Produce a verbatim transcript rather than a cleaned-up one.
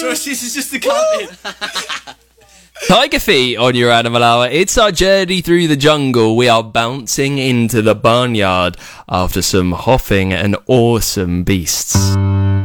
Josh, this is just the counting. Tiger Feet on your Animal Hour. It's our journey through the jungle. We are bouncing into the barnyard after some hopping and awesome beasts.